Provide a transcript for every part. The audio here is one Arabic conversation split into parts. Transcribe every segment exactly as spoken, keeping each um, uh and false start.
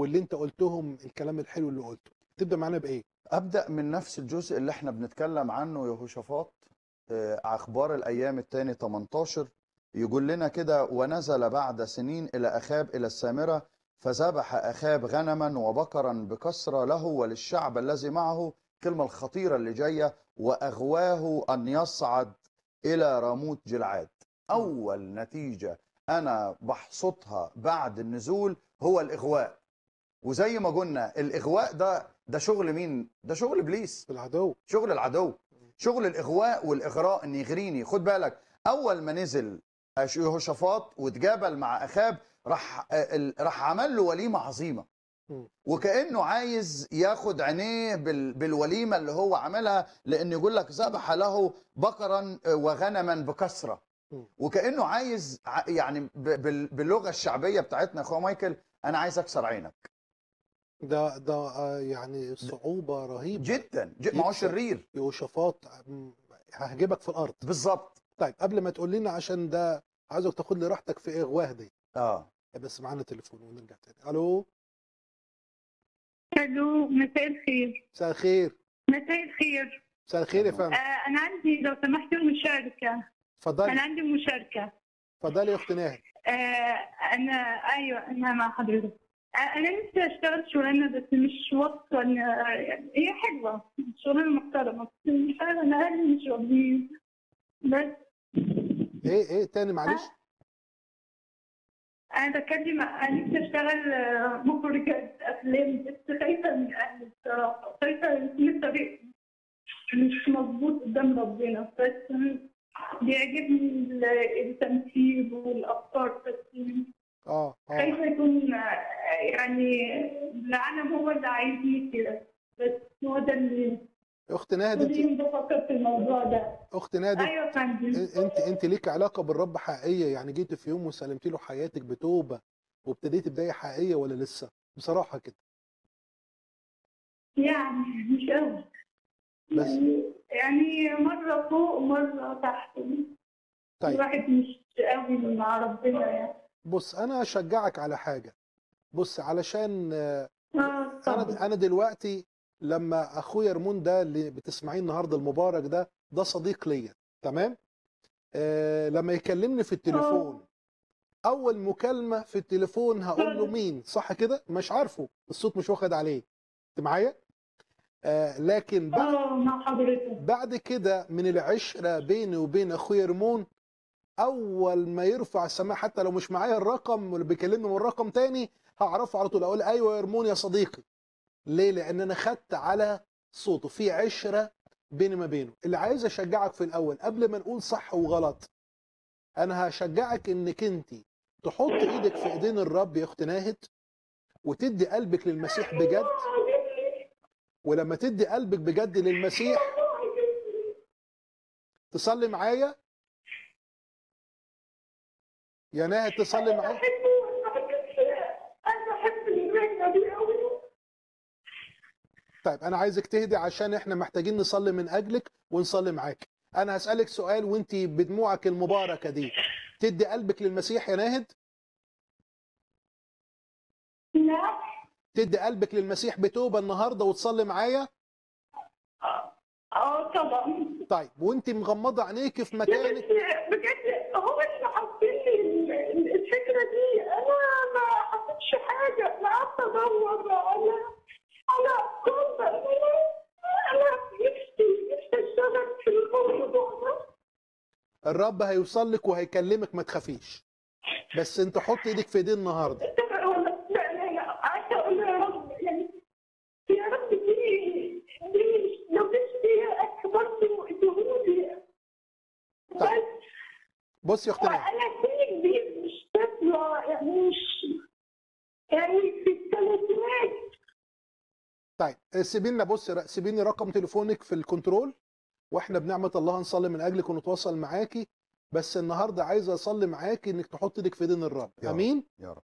واللي انت قلتهم الكلام الحلو اللي قلته، تبدا معانا بايه؟ ابدا من نفس الجزء اللي احنا بنتكلم عنه يهوشافاط. آه، اخبار الايام الثاني تمنتاشر يقول لنا كده: ونزل بعد سنين الى اخاب الى السامره، فذبح اخاب غنما وبقرا بكثره له وللشعب الذي معه. الكلمه الخطيره اللي جايه: واغواه ان يصعد الى راموت جلعاد. اول نتيجه انا بحصدها بعد النزول هو الاغواء. وزي ما قلنا الاغواء ده ده شغل مين؟ ده شغل ابليس، العدو. شغل العدو، شغل الاغواء والاغراء، ان يغريني. خد بالك، اول ما نزل يهوشافاط واتجابل مع اخاب، راح راح عمل له وليمه عظيمه، وكانه عايز ياخد عينيه بال بالوليمه اللي هو عملها، لان يقول لك ذبح له بقرا وغنما بكثره. وكانه عايز يعني باللغه الشعبيه بتاعتنا يا اخويا مايكل: انا عايز اكسر عينك. ده ده آه، يعني صعوبه رهيبه جدا جدا، ما هو شرير. يهوشافاط ههجبك في الارض بالظبط. طيب قبل ما تقول لنا، عشان ده عايزك تاخد لي راحتك في اغواه دي. اه بس معانا تليفون ونرجع تاني. الو. الو، مساء الخير. مساء الخير. مساء الخير. مساء الخير يا فندم. آه انا عندي لو سمحتوا مشاركه. اتفضلي. انا عندي مشاركه. اتفضلي يا اخت ناهد. آه انا ايوه انا مع حضرتك. آه انا نفسي اشتغل شغلانه بس مش واثقه ان يعني هي حلوه، شغلانه محترمه، بس مش عارفه انا اهلي مش راضيين. بس ايه ايه تاني معلش؟ انا بتكلم، انا نفسي اشتغل آه، مخرجة افلام، بس خايفه من اهلي الصراحه، خايفه ان الطريق مش مظبوط قدام ربنا. بس بيعجبني التمثيل والافكار، بس اه اه خايفه يكون آه، يعني العالم هو اللي عايزني كده. بس هو ده اللي اخت ناهد، انت كل بفكر في الموضوع ده. اخت ناهد، ايوه يا فندم. انت انت ليك علاقه بالرب حقيقيه؟ يعني جيت في يوم وسلمتي له حياتك بتوبه وابتديتي بدايه حقيقيه ولا لسه؟ بصراحه كده. يعني مش قوي. بس يعني يعني مره فوق ومره تحت. طيب الواحد مش قوي مع ربنا يعني. بص، انا اشجعك على حاجه. بص، علشان اه انا طبعا. انا دلوقتي لما اخويا رمون ده اللي بتسمعيه النهارده المبارك ده ده صديق ليا، تمام؟ آه لما يكلمني في التليفون، اول مكالمه في التليفون هقول له مين، صح كده؟ مش عارفه، الصوت مش واخد عليه. انت معايا؟ آه لكن بعد اه مع حضرتك. بعد كده من العشره بيني وبين اخويا رمون، اول ما يرفع السماعه حتى لو مش معايا الرقم واللي بيكلمني من رقم تاني، هعرفه على طول، اقول ايوه يا رمون يا صديقي. ليه؟ لان انا خدت على صوته، في عشره بيني ما بينه. اللي عايز اشجعك في الاول قبل ما نقول صح وغلط، انا هشجعك انك انت تحط ايدك في ايدين الرب يا اخت ناهد، وتدي قلبك للمسيح بجد. ولما تدي قلبك بجد للمسيح، تصلي معايا يا ناهد، تصلي معايا. انا بحب المهنه دي قوي. طيب انا عايزك تهدي عشان احنا محتاجين نصلي من اجلك ونصلي معاك. انا هسألك سؤال، وانت بدموعك المباركة دي تدي قلبك للمسيح يا ناهد؟ لا. تدي قلبك للمسيح بتوبة النهاردة وتصلي معايا؟ اه طبعا. طيب وانت مغمضة عينيك في مكانك، بس بجد هو اللي حاطين لي الفكره دي، انا ما حطيتش حاجه، انا قعدت ادور على على افكار. انا انا نفسي نفسي اشتغل في الموضوع ده. الرب هيوصل لك وهيكلمك، ما تخافيش. بس انت حط ايدك في ايديه النهارده. لا لا لا، عايزه اقول يا رب، يعني يا رب دي دي لو نفسي اكبر اديهولي. طيب بص يا اختي ناهد، انا سني كبير، مش طفله، يعني مش يعني في الثلاثينات. طيب سيبي لنا، بص سيبيني رقم تليفونك في الكنترول، واحنا بنعمه الله هنصلي من اجلك ونتواصل معاكي. بس النهارده عايز اصلي معاكي انك تحط ايدك في ايدين الرب. يا امين رب. يا رب.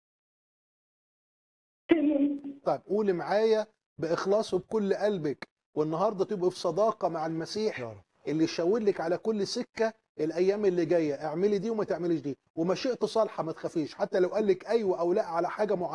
طيب قولي معايا باخلاص وبكل قلبك، والنهارده تبقي في صداقه مع المسيح يا رب. اللي يشاور لك على كل سكه الايام اللي جايه، اعملي دي وما تعمليش دي، ومشيئته صالحه، ما تخافيش. حتى لو قال لك ايوه او لا على حاجه معينه